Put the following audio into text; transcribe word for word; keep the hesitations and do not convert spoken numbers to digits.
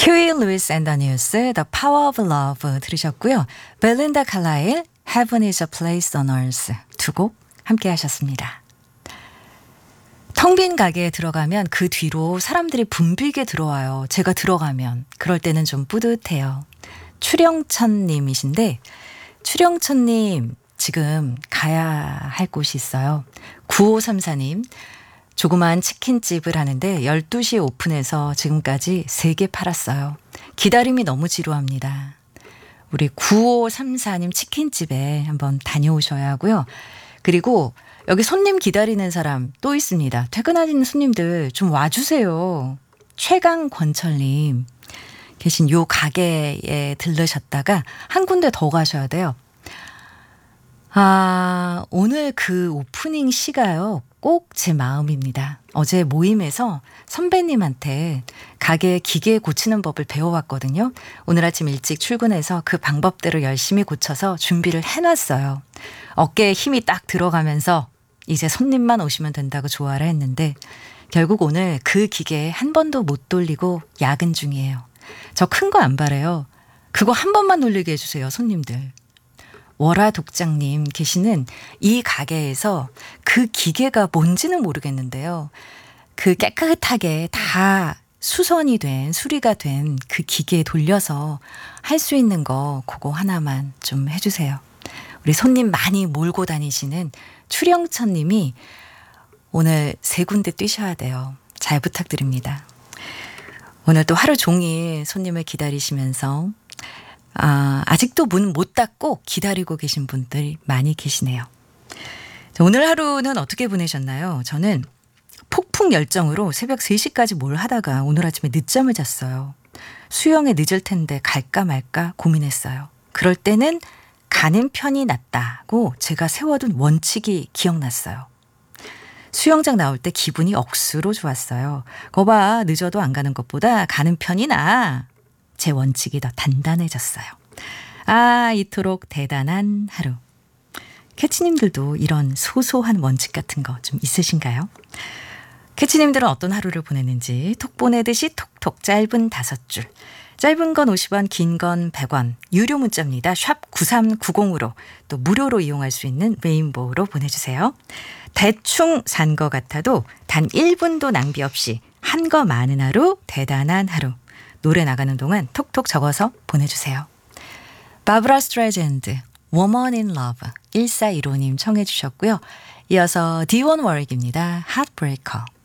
휴이 루이스 앤 다니엘스의 The Power of Love 들으셨고요. 벨린다 칼라일 Heaven is a Place on Earth 두 곡 함께 하셨습니다. 텅 빈 가게에 들어가면 그 뒤로 사람들이 붐비게 들어와요. 제가 들어가면 그럴 때는 좀 뿌듯해요. 추령천 님이신데 추령천 님 지금 가야 할 곳이 있어요. 구오삼사 님 조그만 치킨집을 하는데 열두 시에 오픈해서 지금까지 세 개 팔았어요. 기다림이 너무 지루합니다. 우리 구오삼사 님 치킨집에 한번 다녀오셔야 하고요. 그리고 여기 손님 기다리는 사람 또 있습니다. 퇴근하시는 손님들 좀 와주세요. 최강권철님 계신 요 가게에 들르셨다가 한 군데 더 가셔야 돼요. 아, 오늘 그 오프닝 시가요. 꼭 제 마음입니다. 어제 모임에서 선배님한테 가게 기계 고치는 법을 배워왔거든요. 오늘 아침 일찍 출근해서 그 방법대로 열심히 고쳐서 준비를 해놨어요. 어깨에 힘이 딱 들어가면서 이제 손님만 오시면 된다고 좋아라 했는데 결국 오늘 그 기계 한 번도 못 돌리고 야근 중이에요. 저 큰 거 안 바래요. 그거 한 번만 돌리게 해주세요, 손님들. 월화 독장님 계시는 이 가게에서 그 기계가 뭔지는 모르겠는데요. 그 깨끗하게 다 수선이 된, 수리가 된 그 기계에 돌려서 할 수 있는 거 그거 하나만 좀 해주세요. 우리 손님 많이 몰고 다니시는 추령천 님이 오늘 세 군데 뛰셔야 돼요. 잘 부탁드립니다. 오늘 또 하루 종일 손님을 기다리시면서 아, 아직도 문 못 닫고 기다리고 계신 분들이 많이 계시네요. 자, 오늘 하루는 어떻게 보내셨나요? 저는 폭풍 열정으로 새벽 세 시까지 뭘 하다가 오늘 아침에 늦잠을 잤어요. 수영에 늦을 텐데 갈까 말까 고민했어요. 그럴 때는 가는 편이 낫다고 제가 세워둔 원칙이 기억났어요. 수영장 나올 때 기분이 억수로 좋았어요. 거봐, 늦어도 안 가는 것보다 가는 편이 나아. 제 원칙이 더 단단해졌어요. 아, 이토록 대단한 하루. 캐치님들도 이런 소소한 원칙 같은 거 좀 있으신가요? 캐치님들은 어떤 하루를 보냈는지 톡 보내듯이 톡톡 짧은 다섯 줄. 짧은 건 오십 원, 긴 건 백 원. 유료 문자입니다. 샵 구삼구공으로 또 무료로 이용할 수 있는 레인보우로 보내주세요. 대충 산 거 같아도 단 일 분도 낭비 없이 한 거 많은 하루, 대단한 하루. 노래 나가는 동안 톡톡 적어서 보내주세요. 바브라 스트라이젠드 Woman in Love 일사일오 님 청해 주셨고요. 이어서 디원 워릭입니다. Heartbreaker.